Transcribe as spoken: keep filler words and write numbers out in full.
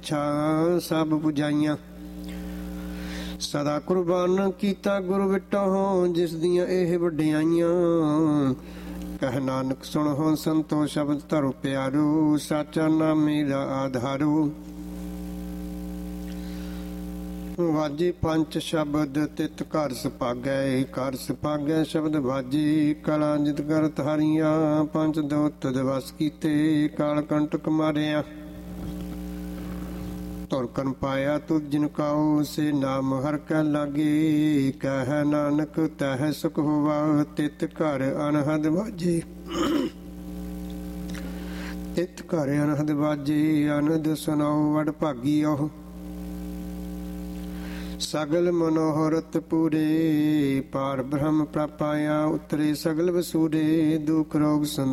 ਇੱਛਾ ਸਭ ਪੁਜਾਈਆਂ। ਸਦਾ ਕੁਰਬਾਨ ਕੀਤਾ ਗੁਰੂ ਵਿਟੋ, ਜਿਸ ਦੀਆਂ ਇਹ ਵਡਿਆਈਆਂ। ਕਹਿ ਨਾਨਕ ਸੁਣੋ ਸੰਤੋ ਸ਼ਬਦ ਧਰੋ ਪਿਆਰੂ, ਸਾਚਾ ਨਾਮ ਮੇਰਾ ਆਧਾਰੂ। ਵਾਜੇ ਪੰਜ ਸ਼ਬਦ ਤਿਤ ਘਰ ਸੁਭਾਗੈ, ਘਰ ਸੁਭਾਗੈ ਸ਼ਬਦ ਵਾਜੀ। ਕਲਾ ਜਿਤ ਕਰ ਧਾਰੀਆਂ, ਪੰਜ ਦੋਤ ਦਿਵਸ ਕੀਤੇ। ਕਾਲ ਕੰਟਕ ਮਾਰਿਆ ਧੁਰ ਕਨ ਪਾਇਆ, ਤੁਧ ਜਿਨ ਕਾਉ ਸੇ ਨਾਮ ਹਰਿ ਕੈ ਲਾਗੇ। ਕਹਿ ਨਾਨਕ ਤਹਿ ਸੁਖ ਹੋਵਾ, ਤਿਤ ਘਰ ਅਨਹਦ ਵਾਜੇ। ਤਿਤ ਘਰ ਅਨਹਦ ਵਾਜੇ, ਅਨੰਦ ਸੁਨਾਉ ਵਡ ਭਾਗੀਓ। ਸਗਲ ਮਨੋਹਰਤ ਪੂਰੇ, ਪਾਰ ਬ੍ਰਹਮ ਪ੍ਰਾਪਾਇਆ। ਉਤਰੇ ਸਗਲ ਵਸੂਰੇ, ਦੁਖ ਰੋਗ